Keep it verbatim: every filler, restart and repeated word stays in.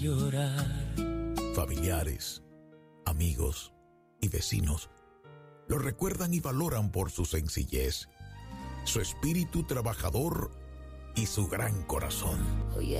llorar. Familiares, amigos y vecinos lo recuerdan y valoran por su sencillez, su espíritu trabajador y su gran corazón. Hoy